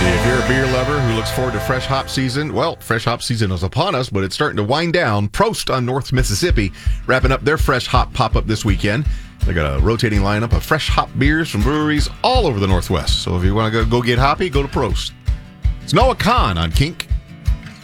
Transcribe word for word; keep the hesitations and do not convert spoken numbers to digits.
If you're a beer lover who looks forward to fresh hop season, well, fresh hop season is upon us, but it's starting to wind down. Prost on North Mississippi wrapping up their fresh hop pop-up this weekend. They got a rotating lineup of fresh hop beers from breweries all over the Northwest. So if you want to go, go get hoppy, go to Prost. It's Noah Khan on Kink